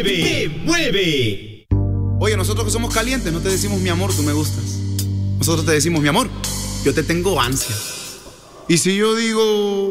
mueve, mueve. Oye, nosotros que somos calientes no te decimos mi amor, tú me gustas. Nosotros te decimos mi amor, yo te tengo ansia. Y si yo digo...